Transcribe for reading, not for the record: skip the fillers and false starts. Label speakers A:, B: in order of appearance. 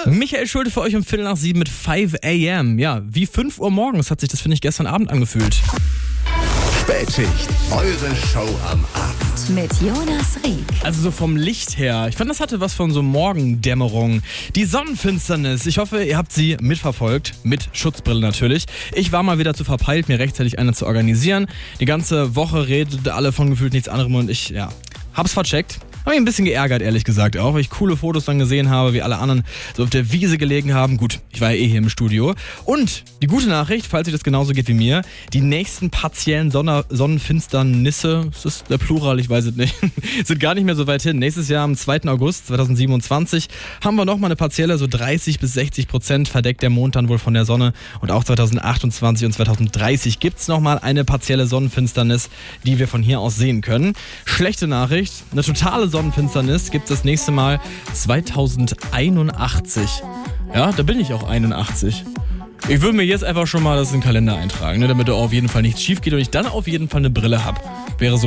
A: Michael Schulte für euch um 6:15 mit 5 a.m. Ja, wie 5 Uhr morgens hat sich das, finde ich, gestern Abend angefühlt.
B: Spätschicht, eure Show am Abend.
C: Mit Jonas Rieck.
A: Also so vom Licht her. Ich fand, das hatte was von so Morgendämmerung. Die Sonnenfinsternis. Ich hoffe, ihr habt sie mitverfolgt. Mit Schutzbrille natürlich. Ich war mal wieder zu verpeilt, mir rechtzeitig eine zu organisieren. Die ganze Woche redete alle von gefühlt nichts anderem und ich, hab's vercheckt. Hab mich ein bisschen geärgert, ehrlich gesagt, auch weil ich coole Fotos dann gesehen habe, wie alle anderen so auf der Wiese gelegen haben. Gut, ich war ja hier im Studio. Und die gute Nachricht, falls euch das genauso geht wie mir, die nächsten partiellen Sonnenfinsternisse, ist das der Plural, ich weiß es nicht, sind gar nicht mehr so weit hin. Nächstes Jahr am 2. August 2027 haben wir nochmal eine partielle, so 30-60% verdeckt der Mond dann wohl von der Sonne. Und auch 2028 und 2030 gibt's nochmal eine partielle Sonnenfinsternis, die wir von hier aus sehen können. Schlechte Nachricht, eine totale Sonnenfinsternis gibt es das nächste Mal 2081. Ja, da bin ich auch 81. Ich würde mir jetzt einfach schon mal das in den Kalender eintragen, damit da auf jeden Fall nichts schief geht und ich dann auf jeden Fall eine Brille habe. Wäre so